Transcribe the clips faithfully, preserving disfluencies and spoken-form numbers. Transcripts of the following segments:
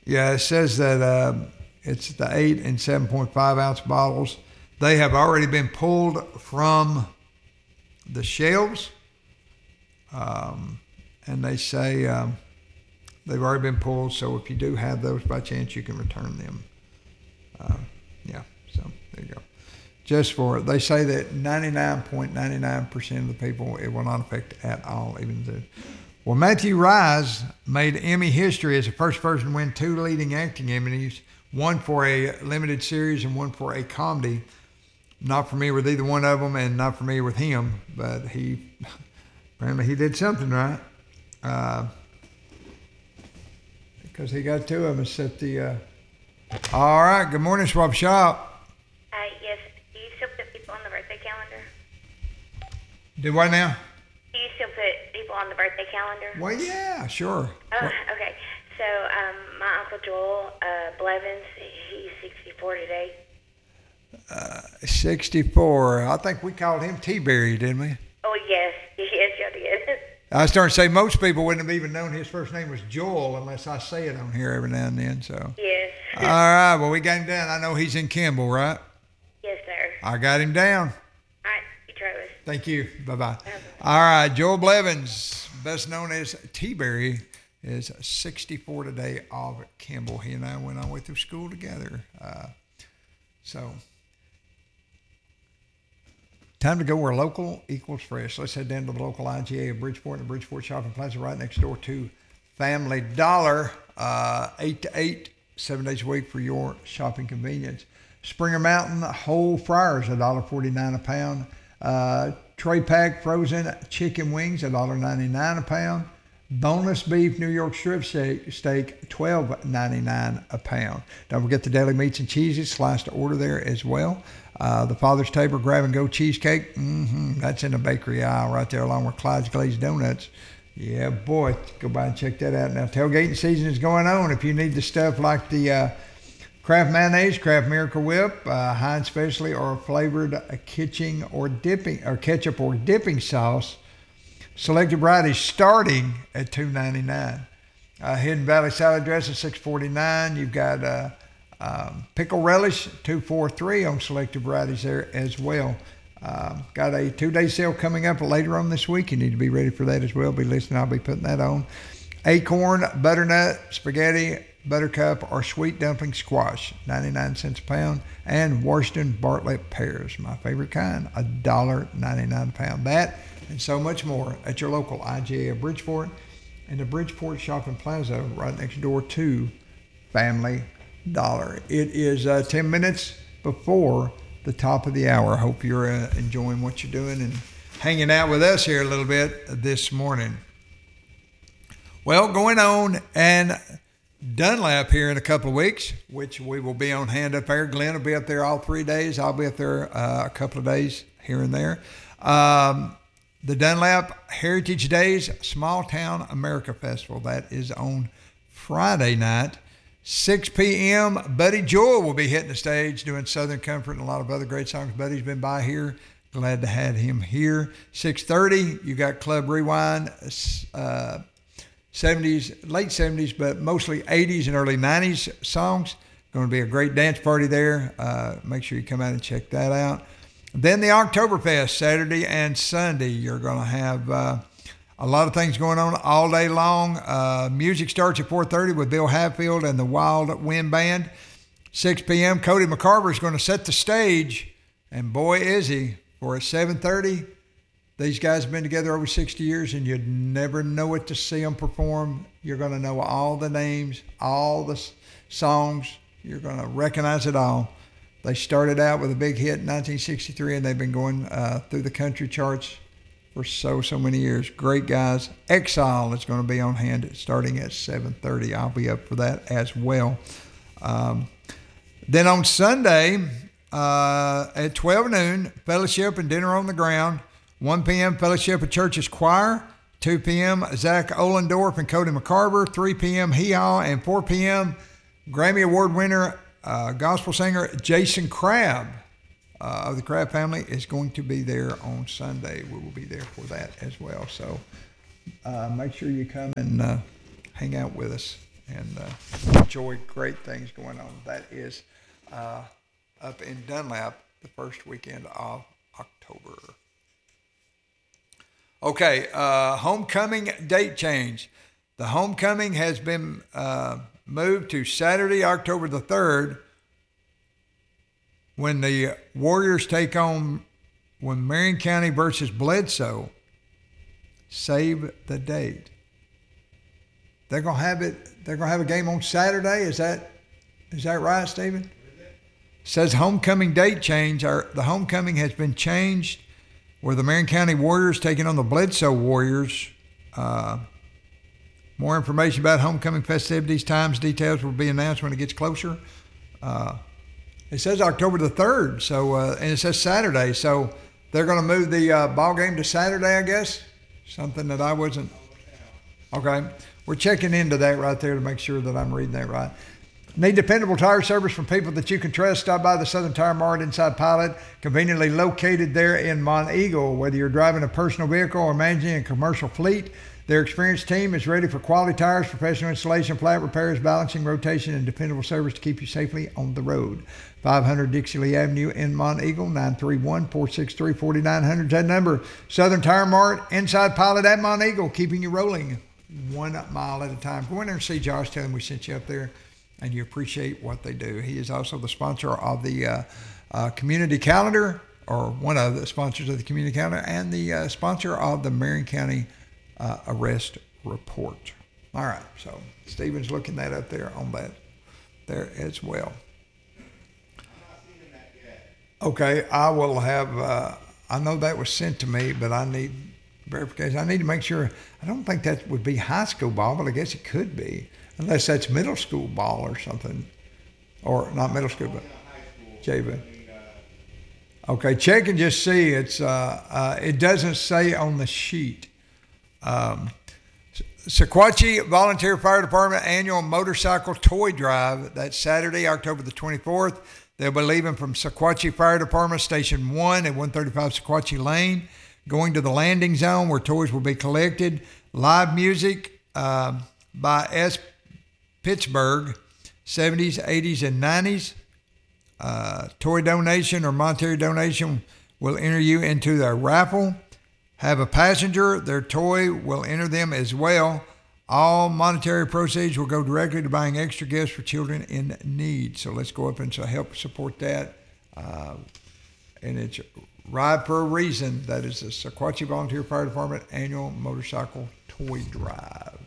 Yeah, it says that uh, it's the eight and seven point five ounce bottles. They have already been pulled from the shelves, um, and they say um, they've already been pulled. So if you do have those by chance, you can return them. Uh, yeah, so there you go. Just for they say that ninety-nine point nine nine percent of the people it will not affect at all, even the. Well, Matthew Rise made Emmy history as the first person to win two leading acting Emmys, one for a limited series and one for a comedy. Not familiar with either one of them and not familiar with him, but he apparently he did something right. Uh, because he got two of them set the. Uh... All right, good morning, Swap Shop. Uh, yes, do you still put people on the birthday calendar? Do what now? Do you still put people on the birthday calendar? Well, yeah, sure. Oh, What? okay. So, um, my Uncle Joel uh, Blevins, he's sixty-four today. Uh, sixty-four. I think we called him T-Berry, didn't we? Oh, yes. Yes, you did. I was starting to say most people wouldn't have even known his first name was Joel unless I say it on here every now and then. So. Yes. All right. Well, we got him down. I know he's in Kimball, right? Yes, sir. I got him down. All right. You try this. Thank you. Bye-bye. Okay. All right. Joel Blevins, best known as T-Berry, is sixty-four today of Kimball. He and I went all the way through school together. Uh, so, time to go where local equals fresh. Let's head down to the local I G A of Bridgeport and the Bridgeport Shopping Plaza right next door to Family Dollar, uh, eight to eight, seven days a week for your shopping convenience. Springer Mountain whole fryers, one dollar forty-nine a pound. Uh, tray pack frozen chicken wings, one dollar ninety-nine a pound. Boneless beef New York strip steak, twelve ninety-nine a pound. Don't forget the deli meats and cheeses, slice to order there as well. Uh, the Father's Table grab and go cheesecake, mm-hmm, that's in the bakery aisle right there along with Clyde's Glazed Donuts. Yeah, boy, go by and check that out. Now, tailgating season is going on. If you need the stuff like the uh, Kraft Mayonnaise, Kraft Miracle Whip, uh, Heinz Specialty, or flavored uh, kitchen or dipping or ketchup or dipping sauce, selected varieties starting at two ninety-nine. Uh, Hidden Valley salad dressing six forty-nine. You've got uh, um, pickle relish two forty-three on selected varieties there as well. Uh, got a two-day sale coming up later on this week. You need to be ready for that as well. Be listening. I'll be putting that on. Acorn, butternut, spaghetti, buttercup, or sweet dumpling squash, ninety-nine cents a pound. And Washington Bartlett pears, my favorite kind, one dollar ninety-nine a pound. That and so much more at your local I G A of Bridgeport and the Bridgeport Shopping Plaza right next door to Family Dollar. It is uh, ten minutes before the top of the hour. Hope you're uh, enjoying what you're doing and hanging out with us here a little bit this morning. Well, going on and Dunlap here in a couple of weeks, which we will be on hand up there. Glenn will be up there all three days. I'll be up there uh, a couple of days here and there. Um, the Dunlap Heritage Days Small Town America Festival. That is on Friday night, six p.m. Buddy Joel will be hitting the stage doing Southern Comfort and a lot of other great songs. Buddy's been by here. Glad to have him here. six thirty, you got Club Rewind, uh, seventies, late seventies, but mostly eighties and early nineties songs. Going to be a great dance party there. Uh, make sure you come out and check that out. Then the Oktoberfest, Saturday and Sunday. You're going to have uh, a lot of things going on all day long. Uh, music starts at four thirty with Bill Hatfield and the Wild Wind Band. six p.m., Cody McCarver is going to set the stage, and boy is he, for at seven thirty. These guys have been together over sixty years, and you'd never know it to see them perform. You're going to know all the names, all the songs. You're going to recognize it all. They started out with a big hit in nineteen sixty-three, and they've been going uh, through the country charts for so, so many years. Great guys. Exile is going to be on hand starting at seven thirty. I'll be up for that as well. Um, then on Sunday uh, at twelve noon, fellowship and dinner on the ground. one p.m. Fellowship of Churches Choir. two p.m. Zach Ollendorf and Cody McCarver. three p.m. Hee Haw. And four p.m. Grammy Award winner, uh, gospel singer Jason Crabb uh, of the Crabb family is going to be there on Sunday. We will be there for that as well. So uh, make sure you come and uh, hang out with us. And uh, enjoy great things going on. That is uh, up in Dunlap the first weekend of October. Okay, uh, homecoming date change. The homecoming has been uh, moved to Saturday, October the third, when the Warriors take on, when Marion County versus Bledsoe. Save the date. They're gonna have it. They're gonna have a game on Saturday. Is that is that right, Stephen? It says homecoming date change. Our the homecoming has been changed, where the Marion County Warriors taking on the Bledsoe Warriors. Uh, more information about homecoming festivities, times, details will be announced when it gets closer. Uh, it says October the third, so uh, and it says Saturday, so they're going to move the uh, ball game to Saturday, I guess. Something that I wasn't. Okay. We're checking into that right there to make sure that I'm reading that right. Need dependable tire service from people that you can trust? Stop by the Southern Tire Mart inside Pilot, conveniently located there in Monteagle. Whether you're driving a personal vehicle or managing a commercial fleet, their experienced team is ready for quality tires, professional installation, flat repairs, balancing, rotation, and dependable service to keep you safely on the road. five hundred Dixie Lee Avenue in Monteagle, nine three one, four six three, four nine zero zero. That number, Southern Tire Mart, inside Pilot at Monteagle, keeping you rolling one mile at a time. Go in there and see Josh. Tell him we sent you up there and you appreciate what they do. He is also the sponsor of the uh, uh, community calendar, or one of the sponsors of the community calendar, and the uh, sponsor of the Marion County uh, Arrest Report. All right, so Stephen's looking that up there on that there as well. Okay, I will have, uh, I know that was sent to me, but I need verification. I need to make sure. I don't think that would be high school ball, but I guess it could be, unless that's middle school ball or something, or not middle school, but J V. Okay, check and just see. It's uh, uh, it doesn't say on the sheet. Um, Sequatchie Volunteer Fire Department Annual Motorcycle Toy Drive. That's Saturday, October the twenty-fourth. They'll be leaving from Sequatchie Fire Department Station one at one thirty-five Sequatchie Lane, going to the landing zone where toys will be collected. Live music uh, by S. Pittsburgh, seventies, eighties, and nineties. Uh, toy donation or monetary donation will enter you into their raffle. Have a passenger, their toy will enter them as well. All monetary proceeds will go directly to buying extra gifts for children in need. So let's go up and so help support that. Uh, and it's Ride for a Reason. That is the Sequatchie Volunteer Fire Department Annual Motorcycle Toy Drive.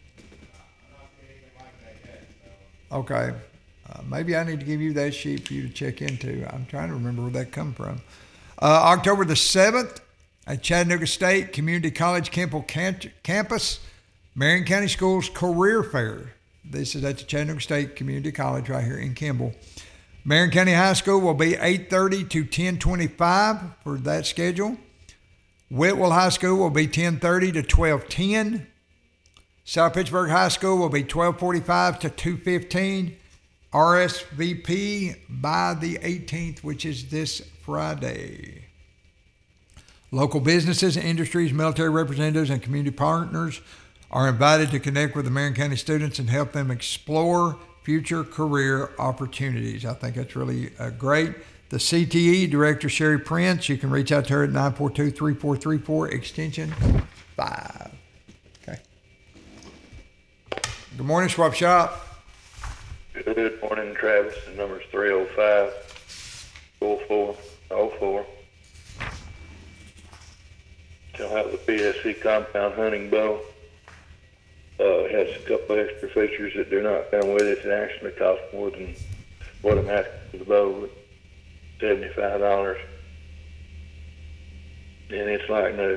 Okay. Uh, maybe I need to give you that sheet for you to check into. I'm trying to remember where that come from. Uh, October the seventh at Chattanooga State Community College Kimball Campus, Marion County Schools Career Fair. This is at the Chattanooga State Community College right here in Kimball. Marion County High School will be eight thirty to ten twenty-five for that schedule. Whitwell High School will be ten thirty to twelve ten. South Pittsburgh High School will be twelve forty-five to two fifteen. R S V P by the eighteenth, which is this Friday. Local businesses, industries, military representatives, and community partners are invited to connect with the Marion County students and help them explore future career opportunities. I think that's really uh, great. The C T E Director, Sherry Prince, you can reach out to her at nine four two, three four three four, extension five. Okay. Good morning, Swap Shop. Good morning, Travis. The number's three oh five, four four oh four. She'll have the P S C compound hunting bow. Uh, it has a couple extra features that do not come with it. It actually costs more than what I'm asking for the bow, seventy-five dollars. And it's like new.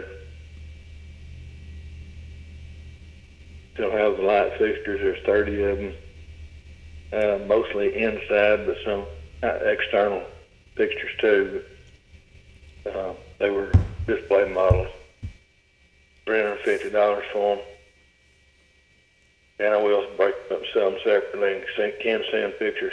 She'll have the light fixtures. There's thirty of them. Uh, mostly inside, but some uh, external fixtures too. But, uh, they were display models. three hundred fifty dollars for them. And I will break them up, sell them separately, and send, can send pictures.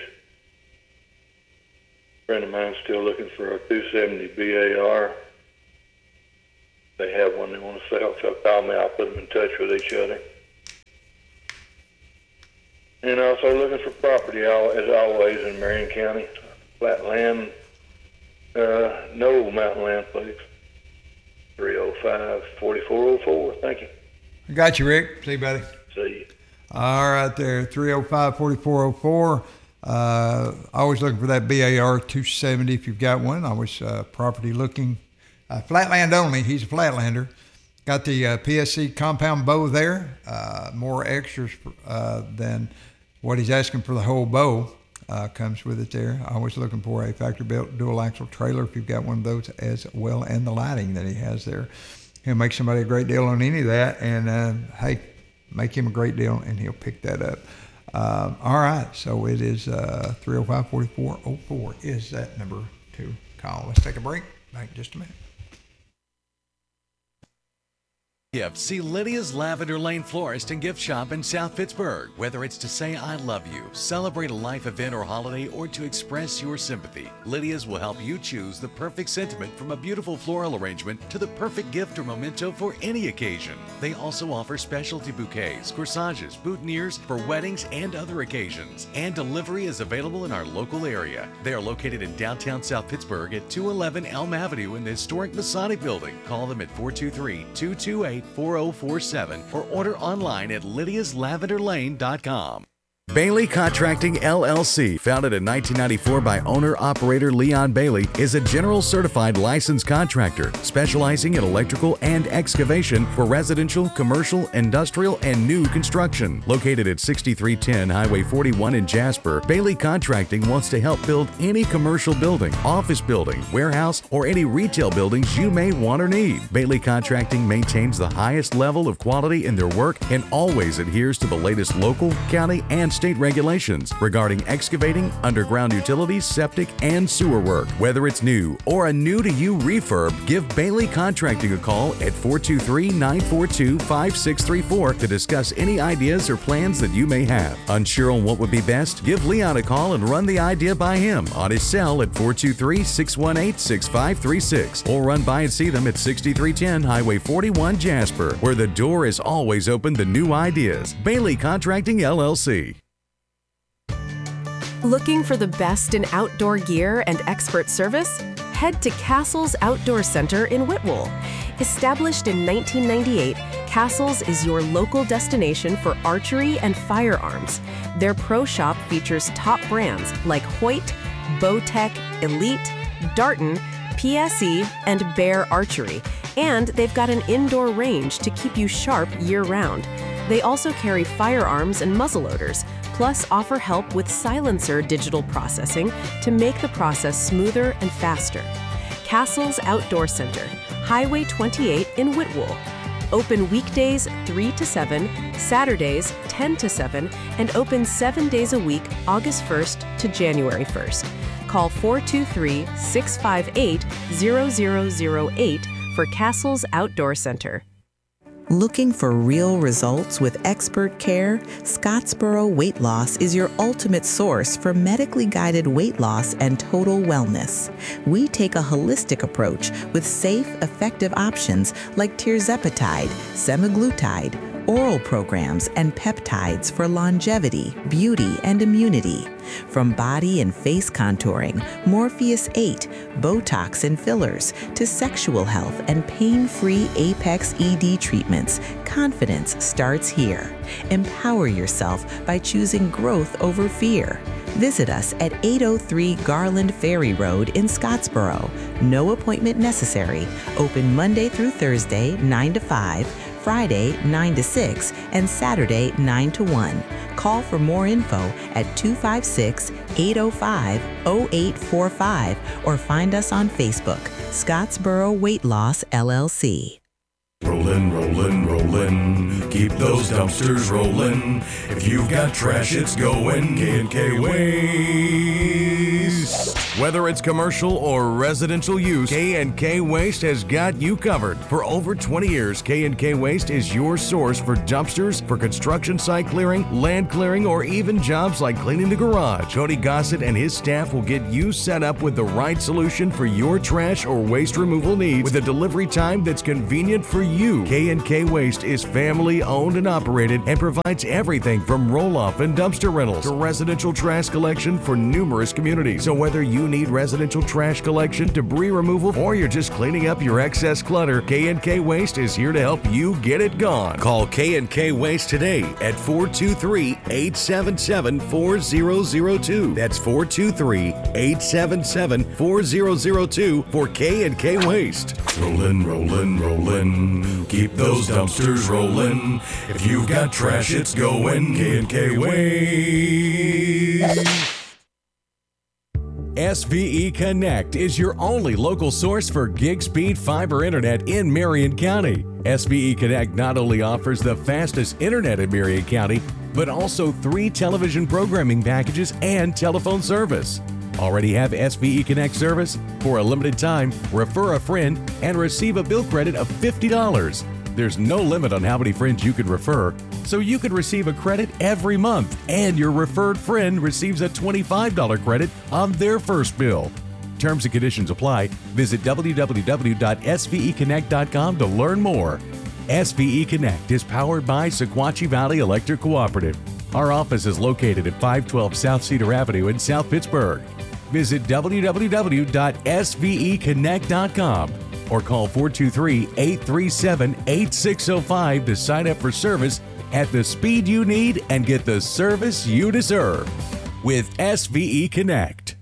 A friend of mine's still looking for a two seventy B A R. They have one they want to sell, so call me. I'll put them in touch with each other. And also looking for property, al- as always, in Marion County. Flat land, uh, no mountain land, please. three oh five, four four oh four. Thank you. I got you, Rick. See you, buddy. See you. All right there, three oh five, four four oh four. Uh, always looking for that B A R two seventy if you've got one. Always uh, property looking. Uh, flatland only. He's a flatlander. Got the uh, P S C compound bow there. Uh, more extras uh, than what he's asking for the whole bow. Uh, comes with it there. Always looking for a factory built dual axle trailer if you've got one of those as well, and the lighting that he has there. He'll make somebody a great deal on any of that, and uh, hey, make him a great deal and he'll pick that up. Um, all right, so it is uh, three oh five, four four oh four is that number to call. Let's take a break. Back in just a minute. Gift. See Lydia's Lavender Lane Florist and Gift Shop in South Pittsburgh. Whether it's to say I love you, celebrate a life event or holiday, or to express your sympathy, Lydia's will help you choose the perfect sentiment, from a beautiful floral arrangement to the perfect gift or memento for any occasion. They also offer specialty bouquets, corsages, boutonnieres for weddings and other occasions. And delivery is available in our local area. They are located in downtown South Pittsburgh at two eleven Elm Avenue in the historic Masonic Building. Call them at four two three, two two eight, four oh four seven or order online at lydias lavender lane dot com. Bailey Contracting L L C, founded in nineteen ninety-four by owner-operator Leon Bailey, is a general certified licensed contractor specializing in electrical and excavation for residential, commercial, industrial, and new construction. Located at sixty-three ten Highway forty-one in Jasper, Bailey Contracting wants to help build any commercial building, office building, warehouse, or any retail buildings you may want or need. Bailey Contracting maintains the highest level of quality in their work and always adheres to the latest local, county, and state regulations regarding excavating, underground utilities, septic, and sewer work. Whether it's new or a new-to-you refurb, give Bailey Contracting a call at four two three, nine four two, five six three four to discuss any ideas or plans that you may have. Unsure on what would be best? Give Leon a call and run the idea by him on his cell at four two three, six one eight, six five three six, or run by and see them at sixty-three ten Highway forty-one, Jasper, where the door is always open to new ideas. Bailey Contracting L L C. Looking for the best in outdoor gear and expert service? Head to Castles Outdoor Center in Whitwell. Established in nineteen ninety-eight, Castles is your local destination for archery and firearms. Their pro shop features top brands like Hoyt, Bowtech, Elite, Darton, P S E, and Bear Archery. And they've got an indoor range to keep you sharp year-round. They also carry firearms and muzzleloaders, plus offer help with silencer digital processing to make the process smoother and faster. Castles Outdoor Center, Highway twenty-eight in Whitwell. Open weekdays three to seven, Saturdays ten to seven, and open seven days a week, August first to January first. Call four two three, six five eight, zero zero zero eight for Castles Outdoor Center. Looking for real results with expert care? Scottsboro Weight Loss is your ultimate source for medically guided weight loss and total wellness. We take a holistic approach with safe, effective options like tirzepatide, semaglutide, oral programs, and peptides for longevity, beauty, and immunity. From body and face contouring, Morpheus eight, Botox and fillers, to sexual health and pain-free Apex E D treatments, confidence starts here. Empower yourself by choosing growth over fear. Visit us at eight oh three Garland Ferry Road in Scottsboro. No appointment necessary. Open Monday through Thursday, nine to five, Friday, nine to six, and Saturday, nine to one. Call for more info at two five six, eight oh five, oh eight four five or find us on Facebook, Scottsboro Weight Loss L L C. Rollin', rollin', rollin', keep those dumpsters rollin'. If you've got trash, it's going K and K Waste. Whether it's commercial or residential use, K and K Waste has got you covered. For over twenty years, K and K Waste is your source for dumpsters, for construction site clearing, land clearing, or even jobs like cleaning the garage. Cody Gossett and his staff will get you set up with the right solution for your trash or waste removal needs with a delivery time that's convenient for you. K and K Waste is family owned and operated and provides everything from roll-off and dumpster rentals to residential trash collection for numerous communities. So whether you need residential trash collection, debris removal, or you're just cleaning up your excess clutter, K and K Waste is here to help you get it gone. Call K and K Waste today at four two three, eight seven seven, four zero zero two. That's four two three, eight seven seven, four zero zero two for K and K Waste. Rollin', rollin', rollin'. Keep those dumpsters rollin'. If you've got trash, it's going. K and K Waste. S V E Connect is your only local source for gig speed fiber internet in Marion County. S V E Connect not only offers the fastest internet in Marion County, but also three television programming packages and telephone service. Already have S V E Connect service? For a limited time, refer a friend and receive a bill credit of fifty dollars. There's no limit on how many friends you can refer, so you can receive a credit every month, and your referred friend receives a twenty-five dollars credit on their first bill. Terms and conditions apply. Visit w w w dot s v e connect dot com to learn more. S V E Connect is powered by Sequatchie Valley Electric Cooperative. Our office is located at five twelve South Cedar Avenue in South Pittsburgh. Visit w w w dot s v e connect dot com or call four two three, eight three seven, eight six zero five to sign up for service at the speed you need and get the service you deserve with S V E Connect.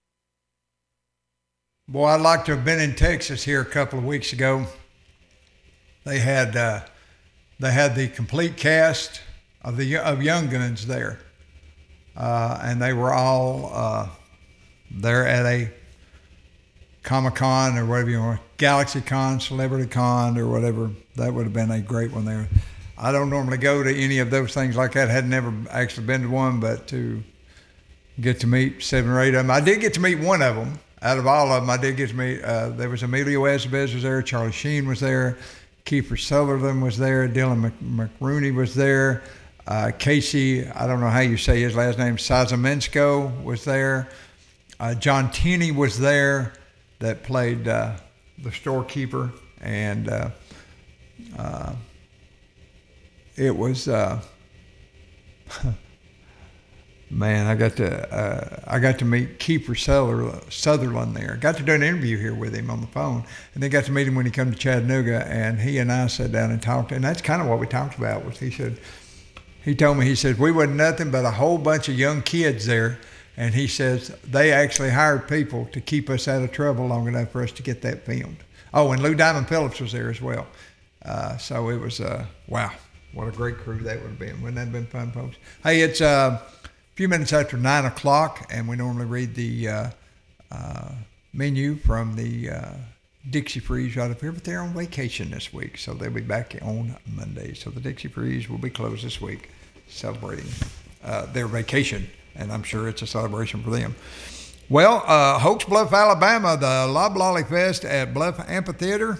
Boy, I'd like to have been in Texas here a couple of weeks ago. They had uh, they had the complete cast of the of Young Guns there, uh, and they were all uh, there at a Comic-Con or whatever you want, Galaxy Con, Celebrity Con, or whatever. That would have been a great one there. I don't normally go to any of those things like that. Had never actually been to one, but to get to meet seven or eight of them. I did get to meet one of them. Out of all of them, I did get to meet, uh, there was Emilio Estevez was there, Charlie Sheen was there, Kiefer Sutherland was there, Dylan Mc, McRooney was there, uh, Casey, I don't know how you say his last name, Sazamensko was there, uh, John Tenney was there that played uh, the storekeeper, and uh, uh, it was, uh, man, I got to uh, I got to meet Kiefer Sutherland there. Got to do an interview here with him on the phone, and then got to meet him when he came to Chattanooga, and he and I sat down and talked, and that's kind of what we talked about. Was he said, he told me, he said, we wasn't nothing but a whole bunch of young kids there, and he says they actually hired people to keep us out of trouble long enough for us to get that filmed. Oh, and Lou Diamond Phillips was there as well. Uh, so it was, uh, wow, what a great crew that would have been. Wouldn't that have been fun, folks? Hey, it's uh, a few minutes after nine o'clock, and we normally read the uh, uh, menu from the uh, Dixie Freeze right up here, but they're on vacation this week, so they'll be back on Monday. So the Dixie Freeze will be closed this week, celebrating uh, their vacation, and I'm sure it's a celebration for them. Well, uh, Hoax Bluff, Alabama, the Loblolly Fest at Bluff Amphitheater.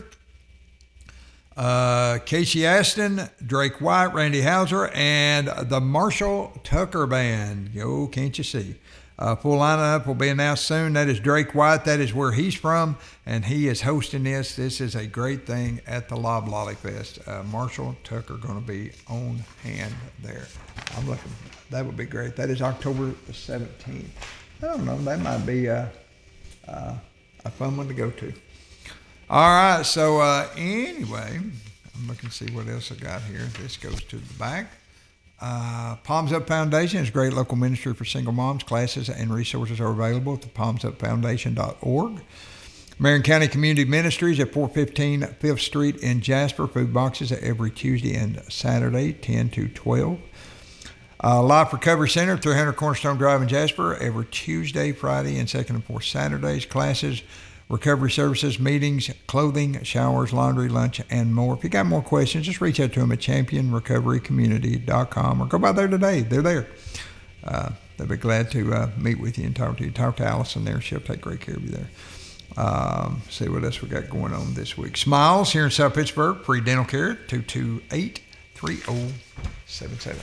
Uh, Casey Aston, Drake White, Randy Hauser, and the Marshall Tucker Band. Yo, can't you see? Uh, full lineup will be announced soon. That is Drake White. That is where he's from, and he is hosting this. This is a great thing at the Loblolly Fest. Uh, Marshall Tucker going to be on hand there. I'm looking. That would be great. That is October the seventeenth. I don't know. That might be uh, uh, a fun one to go to. All right, so uh, anyway, I'm looking to see what else I got here. This goes to the back. Uh, Palms Up Foundation is a great local ministry for single moms. Classes and resources are available at the palms up foundation dot org. Marion County Community Ministries at four fifteen Fifth Street in Jasper. Food boxes every Tuesday and Saturday, ten to twelve. Uh, Life Recovery Center, three hundred Cornerstone Drive in Jasper, every Tuesday, Friday, and second and fourth Saturdays. Classes, recovery services, meetings, clothing, showers, laundry, lunch, and more. If you got more questions, just reach out to them at champion recovery community dot com or go by there today. They're there. Uh, they'll be glad to uh, meet with you and talk to you. Talk to Allison there. She'll take great care of you there. Um, see what else we got going on this week. Smiles here in South Pittsburgh, free dental care, two two eight, three oh seven seven.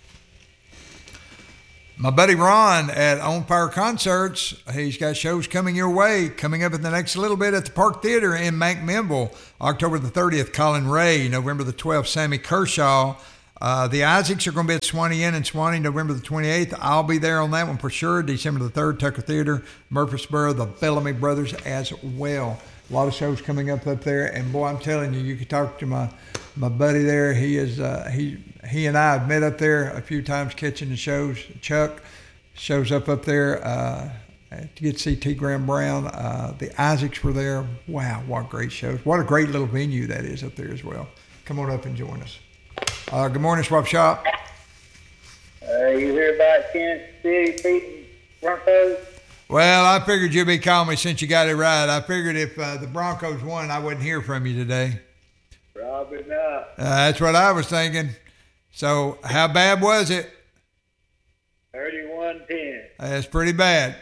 My buddy Ron at On Fire Concerts, he's got shows coming your way, coming up in the next little bit at the Park Theater in McMinnville, October the thirtieth, Colin Ray, November the twelfth, Sammy Kershaw, Uh, the Isaacs are going to be at Swanee Inn in Swanee November the twenty-eighth. I'll be there on that one for sure. December the third, Tucker Theater, Murfreesboro, the Bellamy Brothers as well. A lot of shows coming up up there, and boy, I'm telling you, you can talk to my my buddy there. He is uh, he he and I have met up there a few times catching the shows. Chuck shows up up there uh, to get to see T. Graham Brown. Uh, the Isaacs were there. Wow, what great shows! What a great little venue that is up there as well. Come on up and join us. Uh, good morning, Swap Shop. Uh, you hear about Kansas City beating Broncos? Well, I figured you'd be calling me since you got it right. I figured if uh, the Broncos won, I wouldn't hear from you today. Probably not. Uh, that's what I was thinking. So, how bad was it? thirty-one ten. That's pretty bad.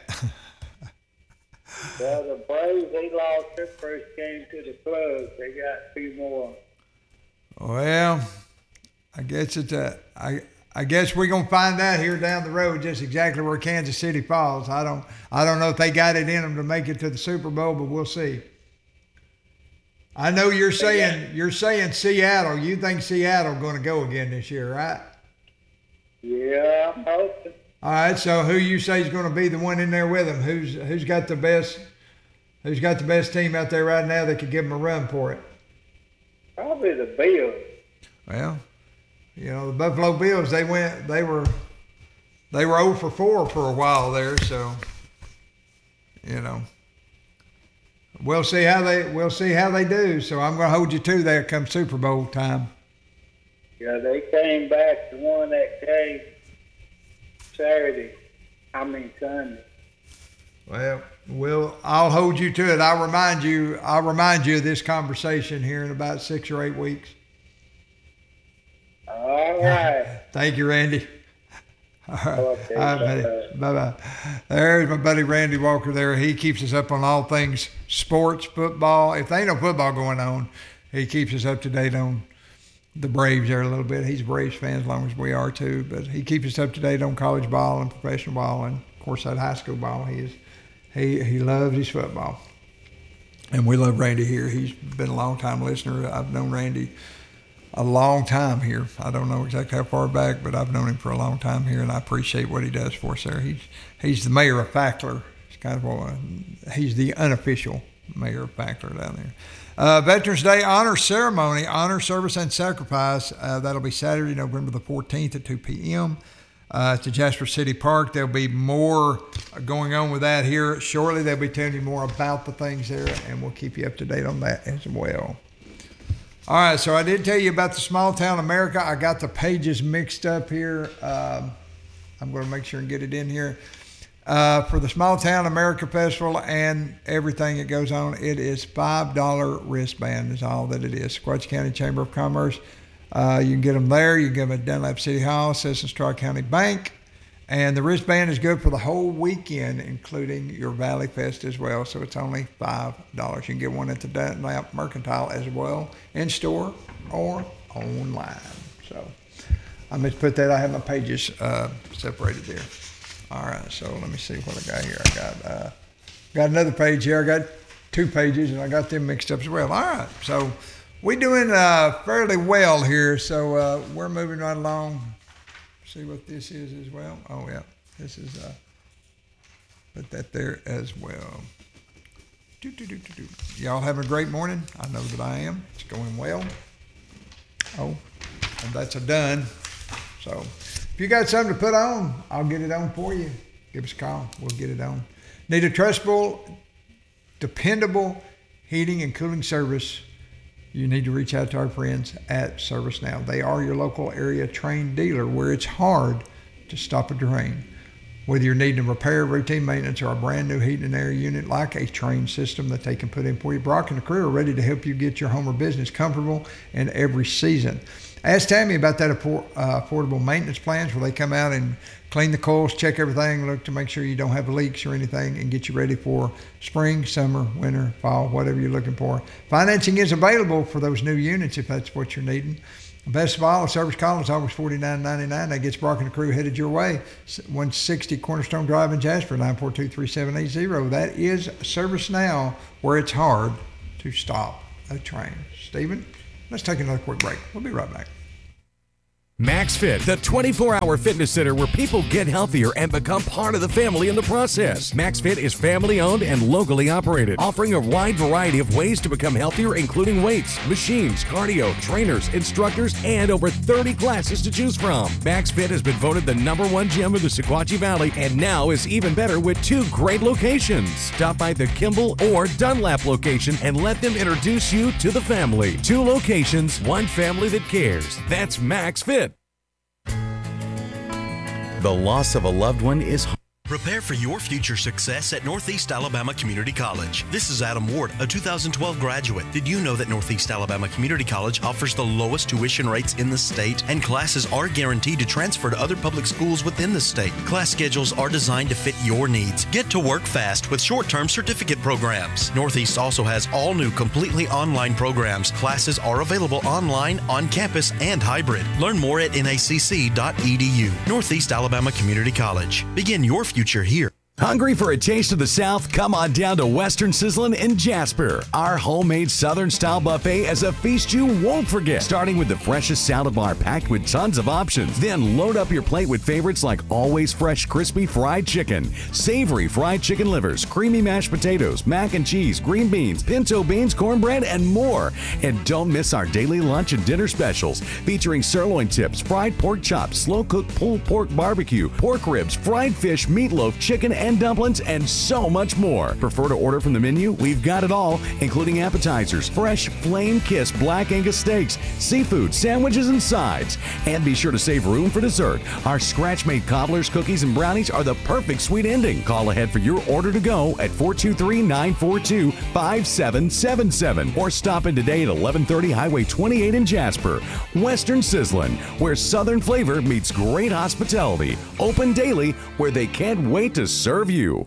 Well, the Braves, they lost their first game to the club. They got two more. Well, I guess it's a, I, I guess we're gonna find out here down the road just exactly where Kansas City falls. I don't, I don't know if they got it in them to make it to the Super Bowl, but we'll see. I know you're saying you're saying Seattle. You think Seattle going to go again this year, right? Yeah, I'm hoping. All right. So who you say is going to be the one in there with them? Who's who's got the best? Who's got the best team out there right now that could give them a run for it? Probably the Bills. Well, you know the Buffalo Bills. They went. They were. They were zero for four for a while there. So, you know. We'll see how they we'll see how they do. So I'm going to hold you to that come Super Bowl time. Yeah, they came back to won that game Saturday. I mean Sunday. Well, we'll I'll hold you to it. I'll remind you. I'll remind you of this conversation here in about six or eight weeks. All right. Thank you, Randy. All right, Okay, all right buddy. Bye-bye. There's my buddy Randy Walker there. He keeps us up on all things sports, football. If there ain't no football going on, he keeps us up to date on the Braves there a little bit. He's a Braves fan as long as we are too, but he keeps us up to date on college ball and professional ball and, of course, that high school ball. He is, he, he loves his football. And we love Randy here. He's been a long-time listener. I've known Randy a long time here. I don't know exactly how far back, but I've known him for a long time here, and I appreciate what he does for us there. He's he's the mayor of Fackler. It's kind of a, he's the unofficial mayor of Fackler down there. Uh, Veterans Day honor ceremony, honor service and sacrifice. Uh, that'll be Saturday, November the fourteenth at two p.m. Uh, at the Jasper City Park. There'll be more going on with that here shortly. They'll be telling you more about the things there, and we'll keep you up to date on that as well. All right, so I did tell you about the Small Town America. I got the pages mixed up here. Um, I'm going to make sure and get it in here. Uh, for the Small Town America Festival and everything that goes on, it is five dollars wristband is all that it is. Sequatchie County Chamber of Commerce. Uh, you can get them there. You can get them at Dunlap City Hall, Citizens Tri-County Bank. And the wristband is good for the whole weekend, including your Valley Fest as well. So it's only five dollars. You can get one at the Dunlap Mercantile as well, in store or online. So I'm going to put that. I have my pages uh, separated there. All right, so let me see what I got here. I got uh, got another page here. I got two pages, and I got them mixed up as well. All right, so we're doing uh, fairly well here. So uh, we're moving right along. See what this is as well. Oh yeah, this is uh, put that there as well. Do, do, do, do, do. Y'all having a great morning? I know that I am. It's going well. Oh, and that's a done. So if you got something to put on, I'll get it on for you. Give us a call. We'll get it on. Need a trustable, dependable heating and cooling service? You need to reach out to our friends at ServiceNow. They are your local area trained dealer where it's hard to stop a drain. Whether you're needing a repair, routine maintenance, or a brand new heating and air unit like a trained system that they can put in for you, Brock and the crew are ready to help you get your home or business comfortable in every season. Ask Tammy about that afford, uh, affordable maintenance plans where they come out and clean the coils, check everything, look to make sure you don't have leaks or anything, and get you ready for spring, summer, winter, fall, whatever you're looking for. Financing is available for those new units if that's what you're needing. Best of all, a service call is always forty-nine ninety-nine. That gets Brock and the crew headed your way. one sixty Cornerstone Drive in Jasper, nine four two, three seven eight zero. That is ServiceNow, where it's hard to stop a train. Stephen, let's take another quick break. We'll be right back. Max Fit, the twenty-four hour fitness center where people get healthier and become part of the family in the process. Max Fit is family owned and locally operated, offering a wide variety of ways to become healthier, including weights, machines, cardio, trainers, instructors, and over thirty classes to choose from. Max Fit has been voted the number one gym of the Sequatchie Valley and now is even better with two great locations. Stop by the Kimball or Dunlap location and let them introduce you to the family. Two locations, one family that cares. That's Max Fit. The loss of a loved one is hard. Prepare for your future success at Northeast Alabama Community College. This is Adam Ward, a two thousand twelve graduate. Did you know that Northeast Alabama Community College offers the lowest tuition rates in the state, and classes are guaranteed to transfer to other public schools within the state? Class schedules are designed to fit your needs. Get to work fast with short-term certificate programs. Northeast also has all new completely online programs. Classes are available online, on campus, and hybrid. Learn more at N A C C dot E D U. Northeast Alabama Community College. Begin your future here. Hungry for a taste of the South? Come on down to Western Sizzlin' in Jasper. Our homemade Southern-style buffet is a feast you won't forget. Starting with the freshest salad bar packed with tons of options. Then load up your plate with favorites like always fresh crispy fried chicken, savory fried chicken livers, creamy mashed potatoes, mac and cheese, green beans, pinto beans, cornbread, and more. And don't miss our daily lunch and dinner specials featuring sirloin tips, fried pork chops, slow-cooked pulled pork barbecue, pork ribs, fried fish, meatloaf, chicken, and dumplings, and so much more. Prefer to order from the menu? We've got it all, including appetizers, fresh flame-kissed black Angus steaks, seafood, sandwiches, and sides. And be sure to save room for dessert. Our scratch-made cobblers, cookies, and brownies are the perfect sweet ending. Call ahead for your order to go at four two three, nine four two, five seven seven seven or stop in today at eleven thirty Highway twenty-eight in Jasper. Western Sizzlin', where Southern flavor meets great hospitality. Open daily, where they can't wait to serve you.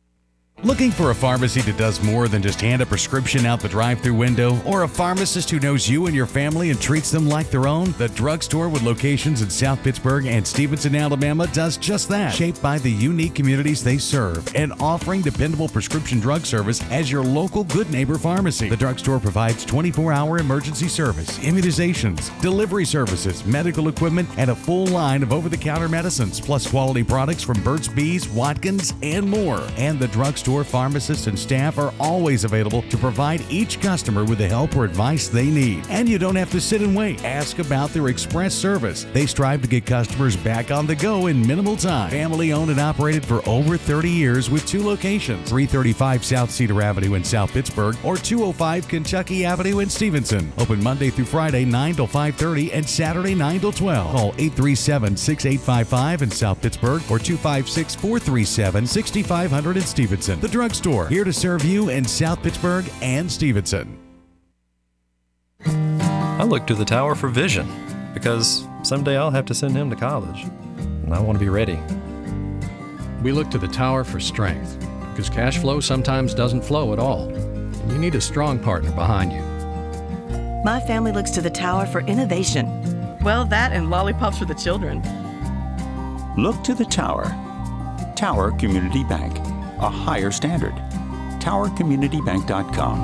Looking for a pharmacy that does more than just hand a prescription out the drive-thru window, or a pharmacist who knows you and your family and treats them like their own? The drugstore with locations in South Pittsburgh and Stevenson, Alabama does just that. Shaped by the unique communities they serve and offering dependable prescription drug service as your local good neighbor pharmacy. The drugstore provides twenty-four hour emergency service, immunizations, delivery services, medical equipment, and a full line of over-the-counter medicines, plus quality products from Burt's Bees, Watkins, and more. And the drugstore pharmacists and staff are always available to provide each customer with the help or advice they need. And you don't have to sit and wait. Ask about their express service. They strive to get customers back on the go in minimal time. Family owned and operated for over thirty years with two locations, three thirty-five South Cedar Avenue in South Pittsburgh or two oh five Kentucky Avenue in Stevenson. Open Monday through Friday nine till five thirty and Saturday nine till twelve. Call eight three seven, six eight five five in South Pittsburgh or two five six, four three seven, six five zero zero in Stevenson. The drugstore, here to serve you in South Pittsburgh and Stevenson. I look to the tower for vision because someday I'll have to send him to college, and I want to be ready. We look to the tower for strength because cash flow sometimes doesn't flow at all. You need a strong partner behind you. My family looks to the tower for innovation. Well, that and lollipops for the children. Look to the tower. Tower Community Bank. A higher standard. tower community bank dot com.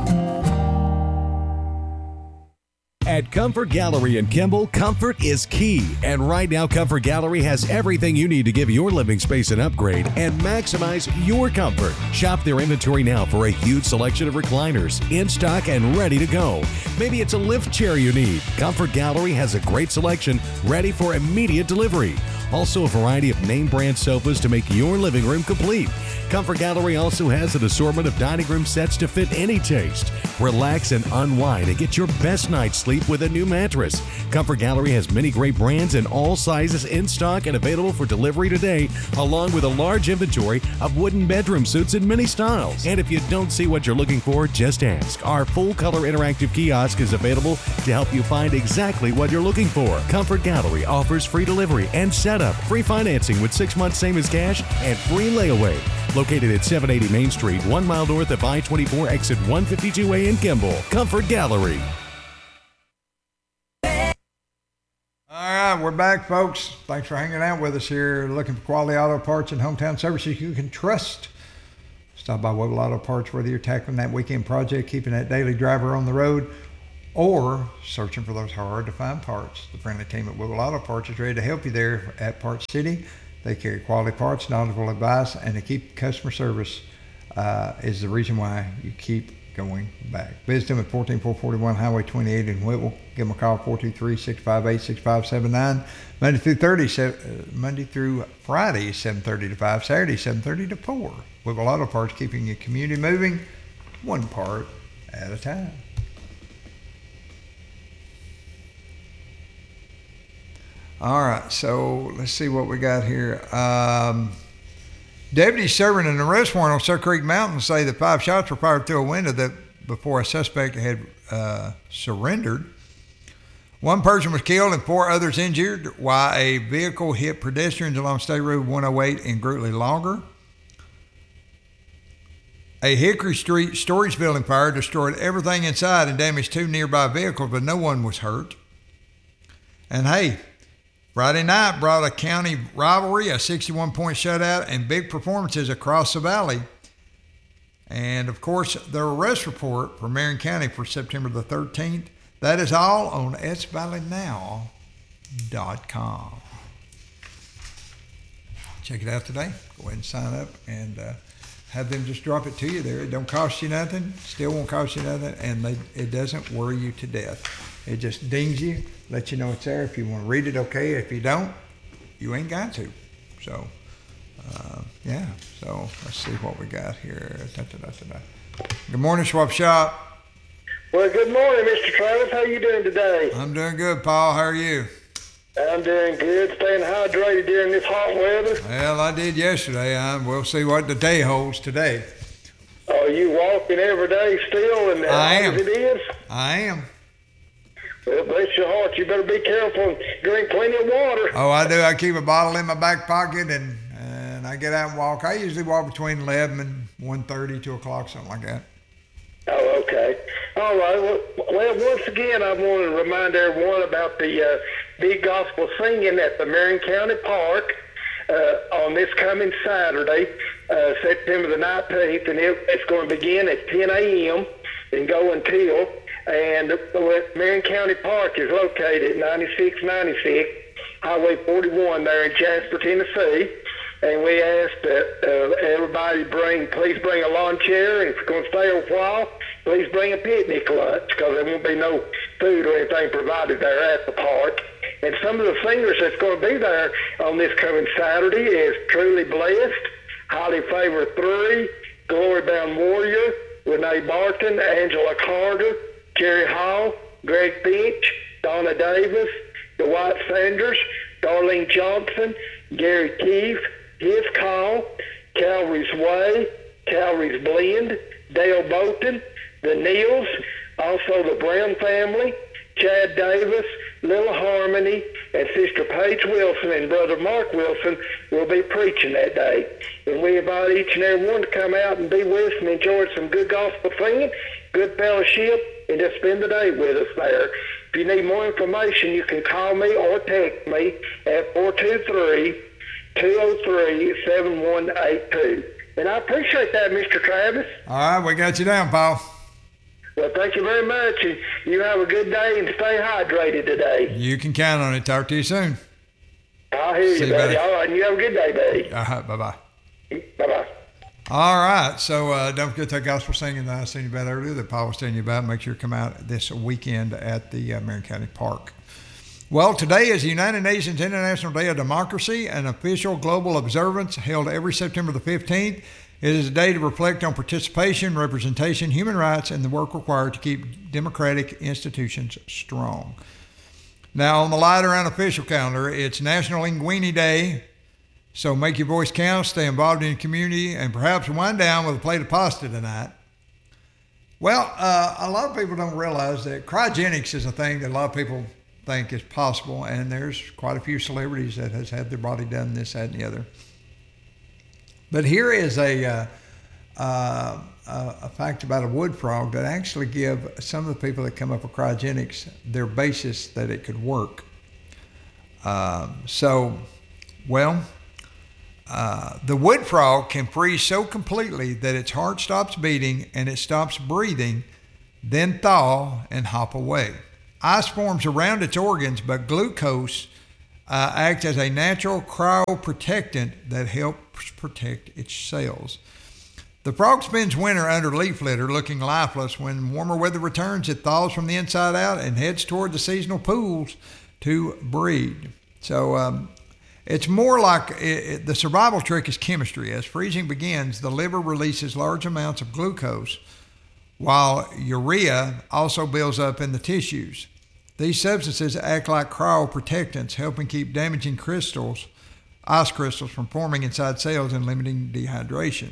At Comfort Gallery in Kimball, comfort is key. And right now, Comfort Gallery has everything you need to give your living space an upgrade and maximize your comfort. Shop their inventory now for a huge selection of recliners in stock and ready to go. Maybe it's a lift chair you need. Comfort Gallery has a great selection ready for immediate delivery. Also, a variety of name brand sofas to make your living room complete. Comfort Gallery also has an assortment of dining room sets to fit any taste. Relax and unwind and get your best night's sleep with a new mattress. Comfort Gallery has many great brands in all sizes in stock and available for delivery today, along with a large inventory of wooden bedroom suits in many styles. And if you don't see what you're looking for, just ask. Our full-color interactive kiosk is available to help you find exactly what you're looking for. Comfort Gallery offers free delivery and setup, free financing with six months same as cash, and free layaway. Located at seven eighty Main Street, one mile north of I twenty-four, exit one fifty-two A in Kimball. Comfort Gallery. All right, we're back, folks. Thanks for hanging out with us here. Looking for quality auto parts and hometown services you can trust. Stop by Woble Auto Parts, whether you're tackling that weekend project, keeping that daily driver on the road, or searching for those hard-to-find parts. The friendly team at Whipple Auto Parts is ready to help you there at Parts City. They carry quality parts, knowledgeable advice, and to keep customer service uh, is the reason why you keep going back. Visit them at one four four four one Highway twenty-eight in Whipple. Give them a call, four two three, six five eight, six five seven nine. Monday through thirty, uh, Monday through Friday, seven thirty to five. Saturday, seven thirty to four. Whipple Auto Parts, keeping your community moving one part at a time. All right, so let's see what we got here. Um, deputies serving an arrest warrant on Sucker Creek Mountain say that five shots were fired through a window that before a suspect had uh, surrendered. One person was killed and four others injured while a vehicle hit pedestrians along State Road one oh eight in Grootley Longer. A Hickory Street storage building fire destroyed everything inside and damaged two nearby vehicles, but no one was hurt. And hey, Friday night brought a county rivalry, a sixty-one point shutout, and big performances across the valley. And, of course, the arrest report for Marion County for September the thirteenth. That is all on s valley now dot com. Check it out today. Go ahead and sign up and uh, have them just drop it to you there. It don't cost you nothing. Still won't cost you nothing. And they, it doesn't worry you to death. It just dings you, lets you know it's there. If you want to read it, okay. If you don't, you ain't got to. So, uh, yeah. So let's see what we got here. Da, da, da, da, da. Good morning, Schwab Shop. Well, good morning, Mister Travis. How you doing today? I'm doing good, Paul. How are you? I'm doing good. Staying hydrated during this hot weather. Well, I did yesterday. Uh, we'll see what the day holds today. Are you walking every day still? And I am. As it is? I am. Well, bless your heart. You better be careful and drink plenty of water. Oh, I do. I keep a bottle in my back pocket, and, and I get out and walk. I usually walk between eleven and one thirty, two o'clock, something like that. Oh, okay. All right. Well, well, once again, I want to remind everyone about the uh, big gospel singing at the Marion County Park uh, on this coming Saturday, uh, September the nineteenth, and it, it's going to begin at ten a.m. and go until. And Marion County Park is located at ninety-six ninety-six Highway forty-one there in Jasper, Tennessee. And we ask that uh, everybody bring, please bring a lawn chair. And if you're going to stay a while, please bring a picnic lunch, because there won't be no food or anything provided there at the park. And some of the singers that's going to be there on this coming Saturday is Truly Blessed, Highly Favored three, Glory Bound Warrior, Renee Barton, Angela Carter, Jerry Hall, Greg Finch, Donna Davis, Dwight Sanders, Darlene Johnson, Gary Keefe, His Call, Calvary's Way, Calvary's Blend, Dale Bolton, the Neals, also the Brown family, Chad Davis, Little Harmony, and Sister Paige Wilson and Brother Mark Wilson will be preaching that day. And we invite each and every one to come out and be with us and enjoy some good gospel singing, good fellowship, and just spend the day with us there. If you need more information, you can call me or text me at four two three, two oh three, seven one eight two. And I appreciate that, Mister Travis. All right, we got you down, Paul. Well, thank you very much, and you have a good day and stay hydrated today. You can count on it. Talk to you soon. I'll hear See you, you, buddy. buddy. All right, and you have a good day, buddy. All right, bye-bye. Bye-bye. All right, so uh, don't forget that gospel singing that I was telling you about earlier, that Paul was telling you about. Make sure you come out this weekend at the uh, Marion County Park. Well, today is the United Nations International Day of Democracy, an official global observance held every September the fifteenth. It is a day to reflect on participation, representation, human rights, and the work required to keep democratic institutions strong. Now, on the lighter unofficial calendar, it's National Linguini Day. So make your voice count, stay involved in the community, and perhaps wind down with a plate of pasta tonight. Well, uh, a lot of people don't realize that cryogenics is a thing that a lot of people think is possible, and there's quite a few celebrities that has had their body done this, that, and the other. But here is a, uh, uh, a fact about a wood frog that actually give some of the people that come up with cryogenics their basis that it could work. Uh, so, well, uh, the wood frog can freeze so completely that its heart stops beating and it stops breathing then thaw and hop away. Ice forms around its organs, but glucose uh, acts as a natural cryoprotectant that helps protect its cells. The frog spends winter under leaf litter looking lifeless. When warmer weather returns, it thaws from the inside out and heads toward the seasonal pools to breed. So um, it's more like it, it, the survival trick is chemistry. As freezing begins, the liver releases large amounts of glucose, while urea also builds up in the tissues. These substances act like cryoprotectants, helping keep damaging crystals, ice crystals, from forming inside cells and limiting dehydration.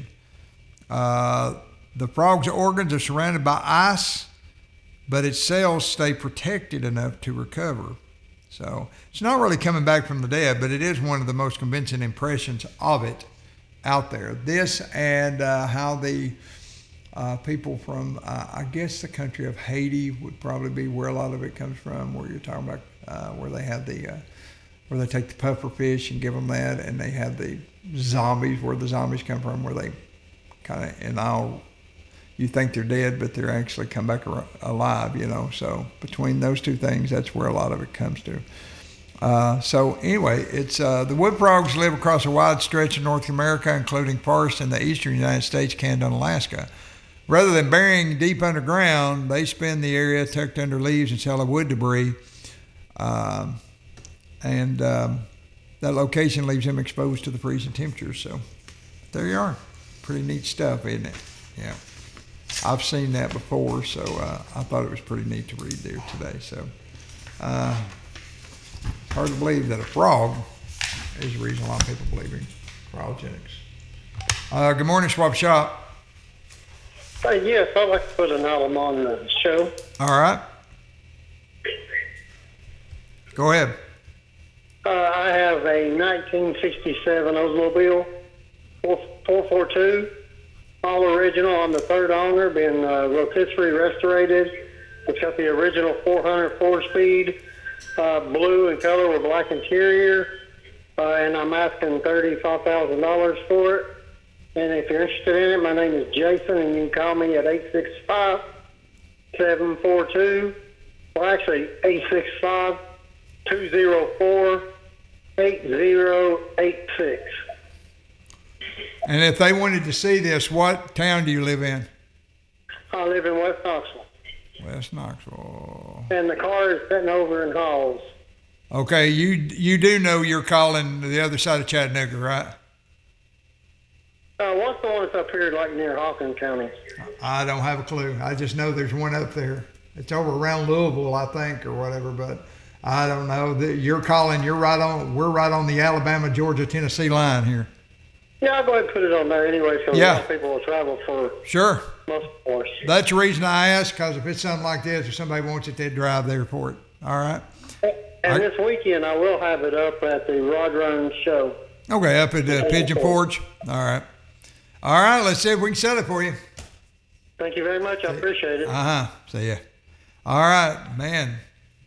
Uh, the frog's organs are surrounded by ice, but its cells stay protected enough to recover. So it's not really coming back from the dead, but it is one of the most convincing impressions of it out there. This and uh, how the uh, people from, uh, I guess the country of Haiti would probably be where a lot of it comes from, where you're talking about uh, where they have the, uh, where they take the puffer fish and give them that, and they have the zombies, where the zombies come from, where they kind of, and all, you think they're dead, but they're actually come back ar- alive, you know. So between those two things, that's where a lot of it comes to. Uh, so anyway, it's uh, the wood frogs live across a wide stretch of North America, including forests in the eastern United States, Canada, and Alaska. Rather than burying deep underground, they spend the area tucked under leaves and solid wood debris, um, and um, that location leaves them exposed to the freezing temperatures. So there you are. Pretty neat stuff, isn't it? Yeah. I've seen that before, so uh, I thought it was pretty neat to read there today. So uh, it's hard to believe that a frog is the reason a lot of people believe in cryogenics. Uh, good morning, Swap Shop. Uh, yes, I'd like to put an item on the show. All right. Go ahead. Uh, I have a nineteen sixty-seven Oldsmobile four forty-two, all original. I'm the third owner, been uh, rotisserie restorated. It's got the original four hundred four-speed, uh, blue in color with black interior, uh, and I'm asking thirty-five thousand dollars for it. And if you're interested in it, my name is Jason, and you can call me at eight six five, seven four two, well, actually, eight six five, two zero four, eight zero eight six. And if they wanted to see this, what town do you live in? I live in West Knoxville. West Knoxville. And the car is sitting over in Halls. Okay, you you do know you're calling the other side of Chattanooga, right? Uh, what's the one that's up here, like near Hawkins County? I don't have a clue. I just know there's one up there. It's over around Louisville, I think, or whatever, but I don't know. You're calling, you're right on, we're right on the Alabama, Georgia, Tennessee line here. Yeah, I'll go ahead and put it on there anyway, so yeah. a lot of people will travel for sure. most of us. That's the reason I ask, because if it's something like this, if somebody wants it, they'd drive there for it. All right? And I, this weekend, I will have it up at the Rod Run show. Okay, up at the Pigeon Forge. All right. All right, let's see if we can sell it for you. Thank you very much. I appreciate it. Uh-huh. See ya. All right, man.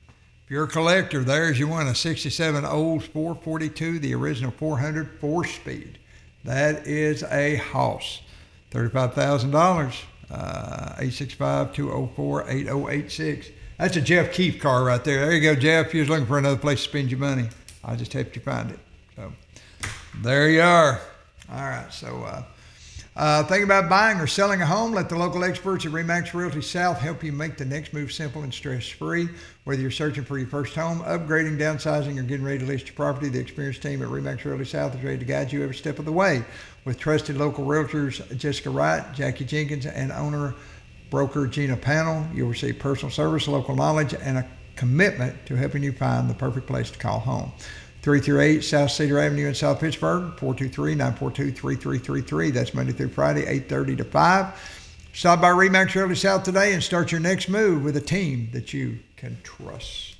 If you're a collector, there's you want a sixty-seven Olds four forty-two, the original four hundred four-speed. That is a house. thirty-five thousand dollars. Uh, eight six five, two oh four, eight oh eight six. That's a Jeff Keefe car right there. There you go, Jeff. You was looking for another place to spend your money. I just helped you find it. So there you are. All right, so... Uh, Uh, think about buying or selling a home? Let the local experts at RE/MAX Realty South help you make the next move simple and stress-free. Whether you're searching for your first home, upgrading, downsizing, or getting ready to list your property, the experienced team at RE/MAX Realty South is ready to guide you every step of the way. With trusted local realtors Jessica Wright, Jackie Jenkins, and owner broker Gina Panel, you'll receive personal service, local knowledge, and a commitment to helping you find the perfect place to call home. three thirty-eight South Cedar Avenue in South Pittsburgh, four two three, nine four two, three three three three. That's Monday through Friday, eight thirty to five. Stop by RE/MAX Realty South today and start your next move with a team that you can trust.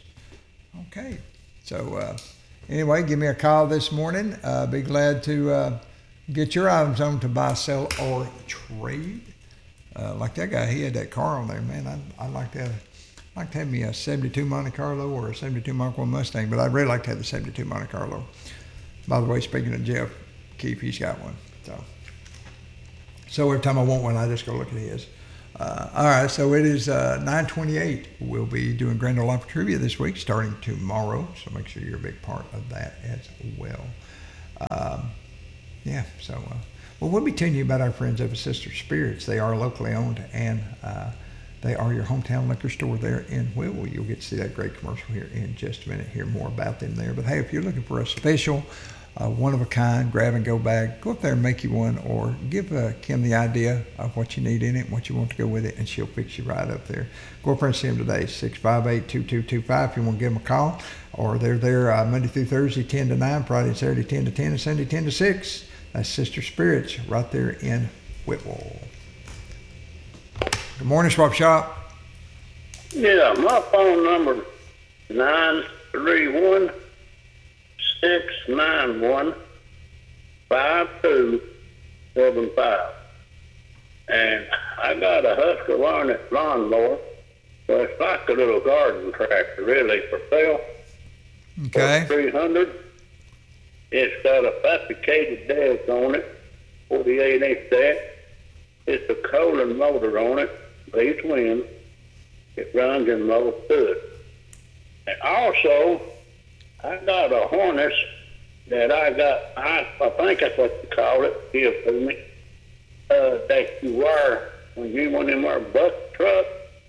Okay. So uh, anyway, give me a call this morning. Uh, be glad to uh, get your items on to buy, sell, or trade. Uh, like that guy, he had that car on there, man. I, I like that. I'd like to have me a seventy-two Monte Carlo or a seventy-two Mach one Mustang, but I'd really like to have the seventy-two Monte Carlo. By the way, speaking of Jeff Keefe, he's got one. So, so every time I want one, I just go look at his. Uh, all right, so it is uh, nine twenty-eight. We'll be doing Grand Ole Opry Trivia this week, starting tomorrow. So make sure you're a big part of that as well. Um, yeah, so uh, well, we'll be telling you about our friends over Sister Spirits. They are locally owned, and uh, they are your hometown liquor store there in Whitwell. You'll get to see that great commercial here in just a minute. Hear more about them there. But hey, if you're looking for a special, uh, one of a kind grab and go bag, go up there and make you one, or give uh, Kim the idea of what you need in it, what you want to go with it, and she'll fix you right up there. Go up there and see them today, six five eight, two two two five if you want to give them a call, or they're there uh, Monday through Thursday, ten to nine, Friday and Saturday, ten to ten, and Sunday, ten to six. That's Sister Spirits right there in Whitwell. Good morning, Swap Shop. Yeah, my phone number nine three one, six nine one, five two seven five. And I got a Husqvarna lawnmower, so it's like a little garden tractor, really, for sale. Okay. For three hundred. It's got a fabricated deck on it, forty-eight inch deck. It's a Colin motor on it, V twin. It runs in low good. And also, I got a harness that I got, I, I think that's what you call it, give to me, uh, that you wear when you went in our bucket truck.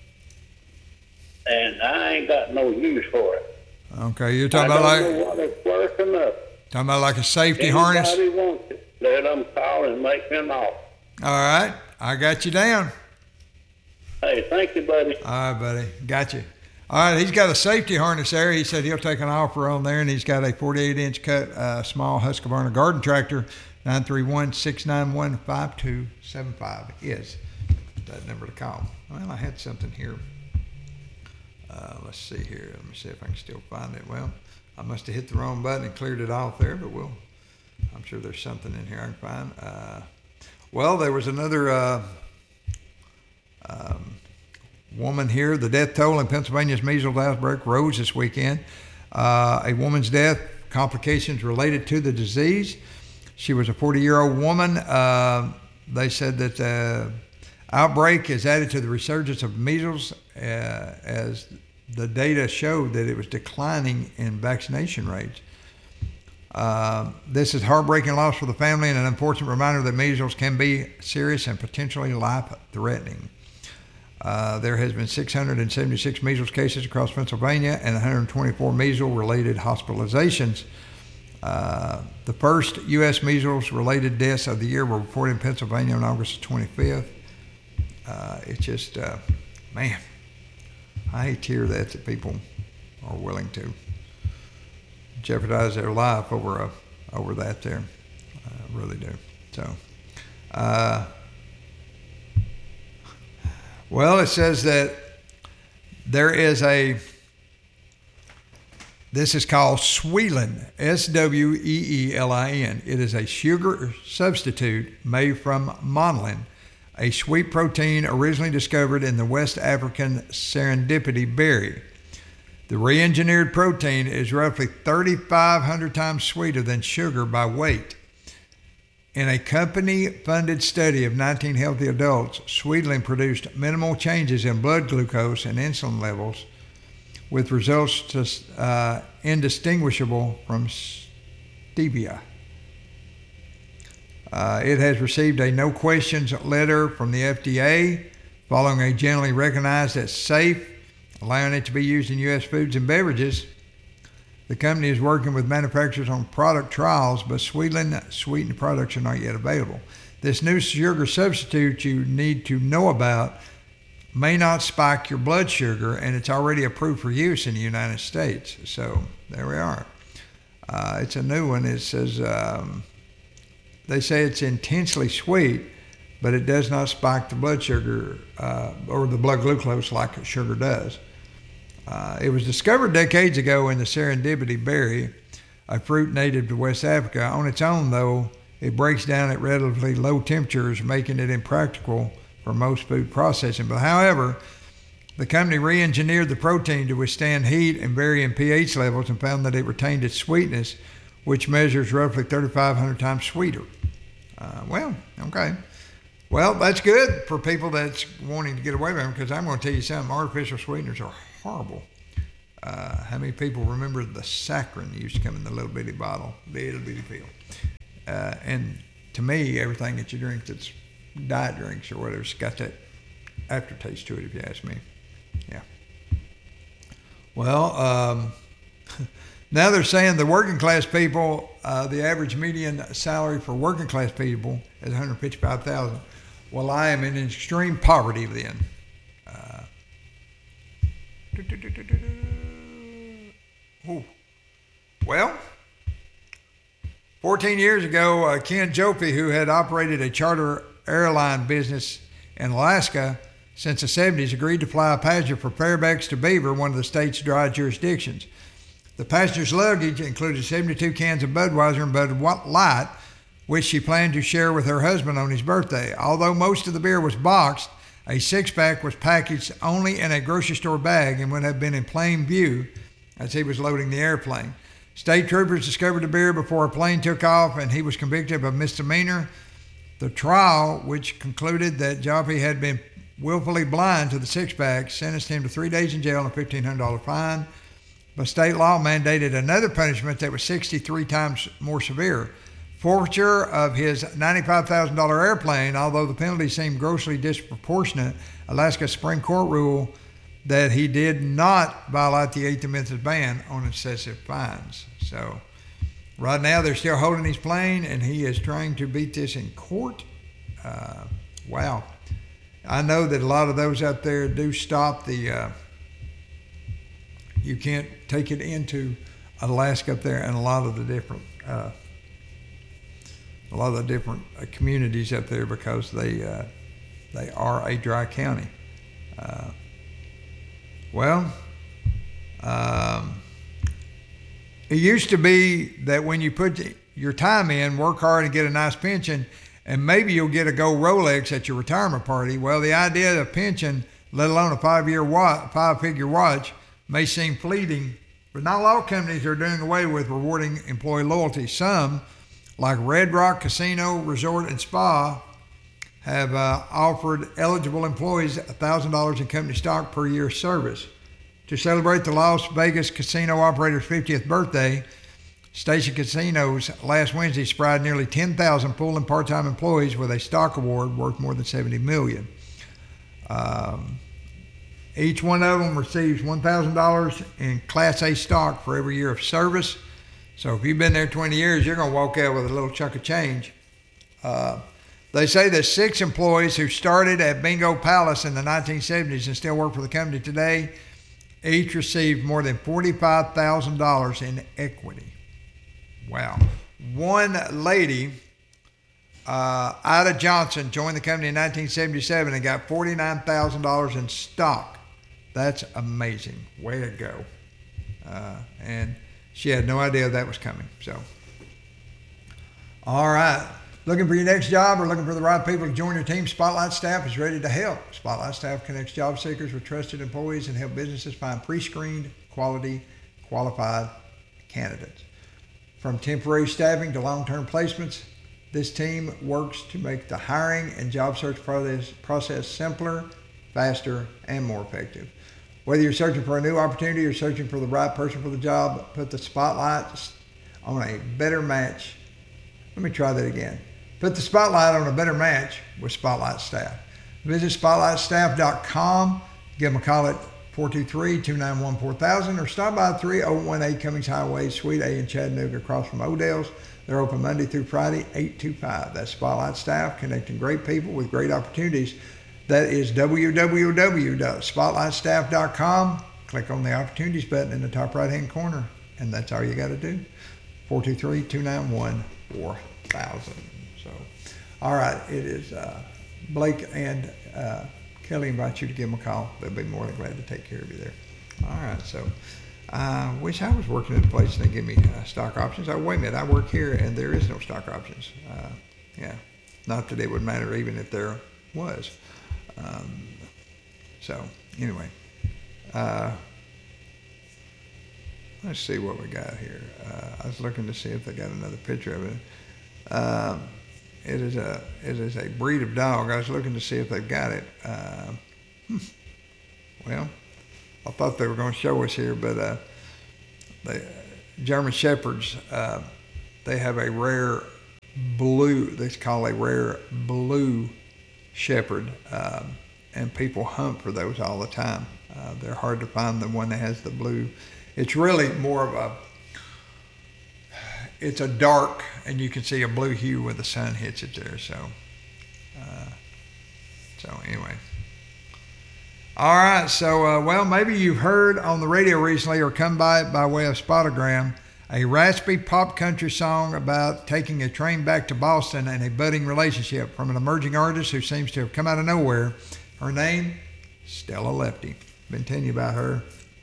And I ain't got no use for it. Okay, you're talking I about like don't know what it's worth enough. talking about like a safety Anybody harness. wants it, let them call and make me an offer. All right, I got you down. Hey, thank you, buddy. All right, buddy, got you. All right, he's got a safety harness there. He said he'll take an offer on there, and he's got a forty-eight inch cut uh, small Husqvarna garden tractor. nine three one, six nine one, five two seven five is that number to call. Well, I had something here. Uh, let's see here. Let me see if I can still find it. Well, I must have hit the wrong button and cleared it off there, but we'll, I'm sure there's something in here I can find. Uh, well, there was another uh, um, woman here. The death toll in Pennsylvania's measles outbreak rose this weekend. Uh, a woman's death, complications related to the disease. She was a forty-year-old woman. Uh, they said that the outbreak is added to the resurgence of measles uh, as the data showed that it was declining in vaccination rates. Uh, this is heartbreaking loss for the family and an unfortunate reminder that measles can be serious and potentially life-threatening. Uh, there has been six hundred seventy-six measles cases across Pennsylvania and one hundred twenty-four measles-related hospitalizations. Uh, the first U S measles-related deaths of the year were reported in Pennsylvania on August twenty-fifth. Uh, it's just, uh, man, I hate to hear that, that people are willing to jeopardize their life over a, over that there. I really do. So, uh, well, it says that there is a, this is called Sweelin, S W E E L I N. It is a sugar substitute made from monolin, a sweet protein originally discovered in the West African serendipity berry. The re-engineered protein is roughly thirty-five hundred times sweeter than sugar by weight. In a company-funded study of nineteen healthy adults, Sweetling produced minimal changes in blood glucose and insulin levels, with results just, uh, indistinguishable from stevia. Uh, it has received a no questions letter from the F D A following a generally recognized as safe, allowing it to be used in U S foods and beverages. The company is working with manufacturers on product trials, but Sweetling sweetened products are not yet available. This new sugar substitute you need to know about may not spike your blood sugar, and it's already approved for use in the United States. So there we are. Uh, it's a new one. It says, um, they say it's intensely sweet, but it does not spike the blood sugar uh, or the blood glucose like sugar does. Uh, it was discovered decades ago in the serendipity berry, a fruit native to West Africa. On its own, though, it breaks down at relatively low temperatures, making it impractical for most food processing. But however, the company re-engineered the protein to withstand heat and varying pH levels and found that it retained its sweetness, which measures roughly thirty-five hundred times sweeter. Uh, well, okay. Well, that's good for people that's wanting to get away with them, because I'm going to tell you something, artificial sweeteners are horrible. Uh, how many people remember the saccharin used to come in the little bitty bottle, little bitty pill? Uh, and to me, everything that you drink that's diet drinks or whatever's got that aftertaste to it, if you ask me. Yeah. Well, um, now they're saying the working class people, uh, the average median salary for working class people is one hundred fifty-five thousand dollars. Well, I am in extreme poverty then. Uh, ooh. Well, fourteen years ago, uh, Ken Jopie, who had operated a charter airline business in Alaska since the seventies, agreed to fly a passenger from Fairbanks to Beaver, one of the state's dry jurisdictions. The passenger's luggage included seventy-two cans of Budweiser and Bud Light, which she planned to share with her husband on his birthday. Although most of the beer was boxed, a six-pack was packaged only in a grocery store bag and would have been in plain view as he was loading the airplane. State troopers discovered the beer before a plane took off, and he was convicted of a misdemeanor. The trial, which concluded that Jopie had been willfully blind to the six-pack, sentenced him to three days in jail and a fifteen hundred dollars fine. But state law mandated another punishment that was sixty-three times more severe. Forfeiture of his ninety-five thousand dollars airplane, although the penalty seemed grossly disproportionate. Alaska Supreme Court ruled that he did not violate the Eighth Amendment ban on excessive fines. So right now they're still holding his plane, and he is trying to beat this in court. Uh, wow. I know that a lot of those out there do stop the, uh, you can't take it into Alaska up there, and a lot of the different, uh, a lot of the different uh, communities up there, because they, uh, they are a dry county. Uh, well, um, it used to be that when you put your time in, work hard and get a nice pension, and maybe you'll get a gold Rolex at your retirement party. Well, the idea of a pension, let alone a five-year watch, five-figure watch, may seem fleeting, but not all companies are doing away with rewarding employee loyalty. Some, like Red Rock Casino, Resort, and Spa, have uh, offered eligible employees one thousand dollars in company stock per year service. To celebrate the Las Vegas casino operator's fiftieth birthday, Station Casinos last Wednesday surprised nearly ten thousand full and part-time employees with a stock award worth more than seventy million dollars. Um, each one of them receives one thousand dollars in Class A stock for every year of service. So if you've been there twenty years, you're going to walk out with a little chunk of change. Uh, they say that six employees who started at Bingo Palace in the nineteen seventies and still work for the company today each received more than forty-five thousand dollars in equity. Wow. One lady, uh, Ida Johnson, joined the company in nineteen seventy-seven and got forty-nine thousand dollars in stock. That's amazing. Way to go. Uh, and she had no idea that was coming. So, all right. Looking for your next job or looking for the right people to join your team? Spotlight Staff is ready to help. Spotlight Staff connects job seekers with trusted employees and help businesses find pre-screened, quality, qualified candidates. From temporary staffing to long-term placements, this team works to make the hiring and job search process, process simpler, faster, and more effective. Whether you're searching for a new opportunity or searching for the right person for the job, put the spotlight on a better match. Let me try that again. Put the spotlight on a better match with Spotlight Staff. Visit spotlight staff dot com. Give them a call at four two three, two nine one, four thousand or stop by three oh one eight Cummings Highway, Suite A in Chattanooga, across from Odell's. They're open Monday through Friday, eight to five. That's Spotlight Staff, connecting great people with great opportunities. That is w w w dot spotlight staff dot com. Click on the Opportunities button in the top right-hand corner, and that's all you got to do. four two three, two nine one, four thousand. So, all right, it is uh, Blake and uh, Kelly invite you to give them a call. They'll be more than glad to take care of you there. All right, so I uh, wish I was working at a place and they give me uh, stock options. Oh, wait a minute, I work here and there is no stock options. Uh, yeah, not that it would matter even if there was. Um, so, anyway, uh, let's see what we got here. Uh, I was looking to see if they got another picture of it. Um, it is a it is a breed of dog. I was looking to see if they've got it. Uh, hmm. Well, I thought they were going to show us here, but uh, the German Shepherds, uh, they have a rare blue, they call a rare blue shepherd, uh, and people hunt for those all the time. Uh, they're hard to find, the one that has the blue. It's really more of a, it's a dark, and you can see a blue hue when the sun hits it there. So, uh, so anyway. All right, so, uh, well, maybe you've heard on the radio recently or come by it by way of Spotogram, a raspy pop country song about taking a train back to Boston and a budding relationship from an emerging artist who seems to have come out of nowhere. Her name, Stella Lefty. Been telling you about her.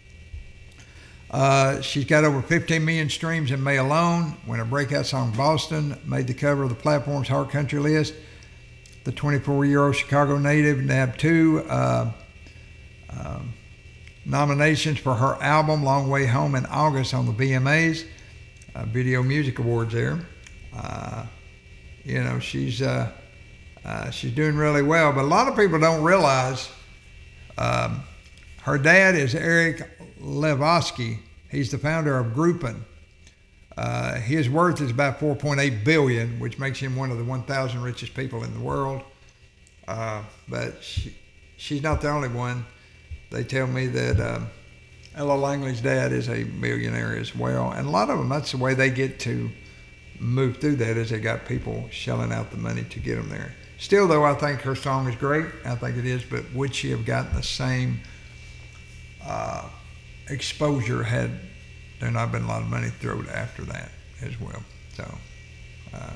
Uh, she's got over fifteen million streams in May alone, when her breakout song Boston made the cover of the platform's Hard Country list. The twenty-four-year-old Chicago native nabbed two uh, uh, nominations for her album Long Way Home in August on the V M As, uh, Video Music Awards there. Uh, you know, she's uh, uh, she's doing really well, but a lot of people don't realize um, her dad is Eric Levosky. He's the founder of Groupon. Uh, his worth is about four point eight billion dollars, which makes him one of the one thousand richest people in the world. Uh, but she, she's not the only one. They tell me that um, Ella Langley's dad is a millionaire as well. And a lot of them, that's the way they get to move through that, is they got people shelling out the money to get them there. Still, though, I think her song is great. I think it is, but would she have gotten the same uh, exposure had there not been a lot of money thrown after that as well? So, uh,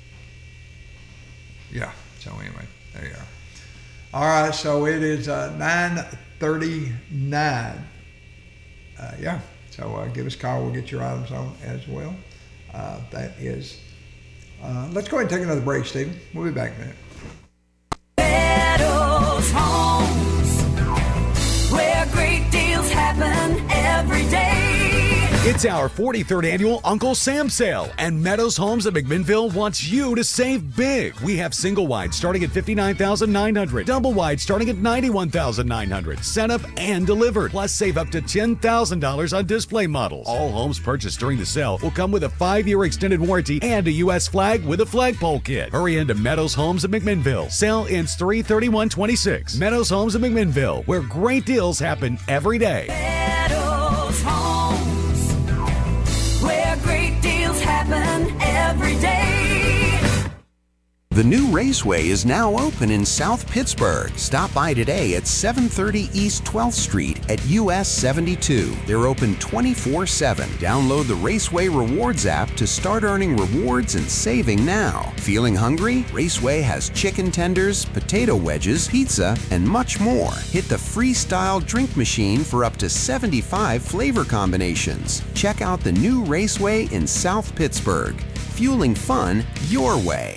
yeah. So anyway, there you are. All right, so it is uh, nine thirty-nine. Uh, yeah, so uh, give us a call. We'll get your items on as well. Uh, that is, uh, let's go ahead and take another break, Stephen. We'll be back in a minute. Meadows Homes, where great deals happen every day. It's our forty-third annual Uncle Sam sale, and Meadows Homes of McMinnville wants you to save big. We have single wide starting at fifty-nine thousand nine hundred dollars, double wide starting at ninety-one thousand nine hundred dollars, set up and delivered. Plus, save up to ten thousand dollars on display models. All homes purchased during the sale will come with a five-year extended warranty and a U S flag with a flagpole kit. Hurry into Meadows Homes of McMinnville. Sale ends three thirty-one twenty-six. Meadows Homes of McMinnville, where great deals happen every day. Meadows Homes, where great deals happen every day. The new Raceway is now open in South Pittsburgh. Stop by today at seven thirty East twelfth Street at U S seventy-two. They're open twenty-four seven. Download the Raceway Rewards app to start earning rewards and saving now. Feeling hungry? Raceway has chicken tenders, potato wedges, pizza, and much more. Hit the freestyle drink machine for up to seventy-five flavor combinations. Check out the new Raceway in South Pittsburgh. Fueling fun your way.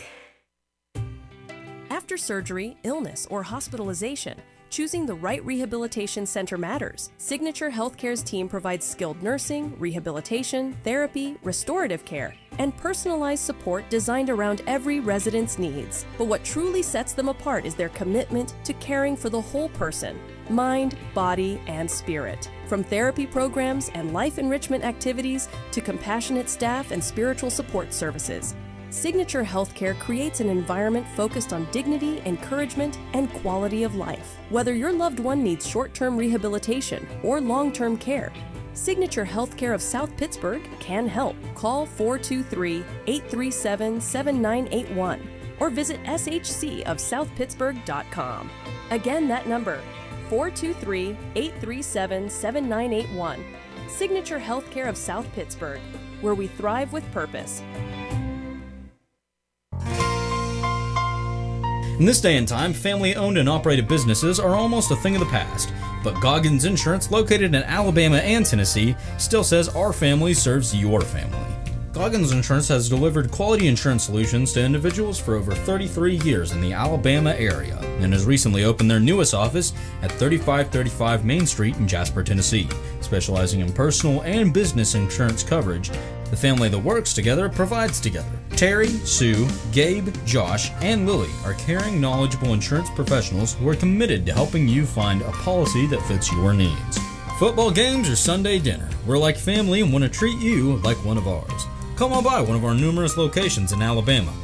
After surgery, illness, or hospitalization, choosing the right rehabilitation center matters. Signature Healthcare's team provides skilled nursing, rehabilitation, therapy, restorative care, and personalized support designed around every resident's needs. But what truly sets them apart is their commitment to caring for the whole person, mind, body, and spirit. From therapy programs and life enrichment activities to compassionate staff and spiritual support services, Signature Healthcare creates an environment focused on dignity, encouragement, and quality of life. Whether your loved one needs short-term rehabilitation or long-term care, Signature Healthcare of South Pittsburgh can help. Call four two three, eight three seven, seven nine eight one or visit s h c of south pittsburgh dot com. Again, that number, four two three, eight three seven, seven nine eight one. Signature Healthcare of South Pittsburgh, where we thrive with purpose. In this day and time, family-owned and operated businesses are almost a thing of the past, but Goggins Insurance, located in Alabama and Tennessee, still says our family serves your family. Goggins Insurance has delivered quality insurance solutions to individuals for over thirty-three years in the Alabama area and has recently opened their newest office at thirty-five thirty-five Main Street in Jasper, Tennessee. Specializing in personal and business insurance coverage, The family that works together provides together. Terry, Sue, Gabe, Josh, and Lily are caring, knowledgeable insurance professionals who are committed to helping you find a policy that fits your needs. Football games or Sunday dinner, we're like family and want to treat you like one of ours. Come on by one of our numerous locations in Alabama.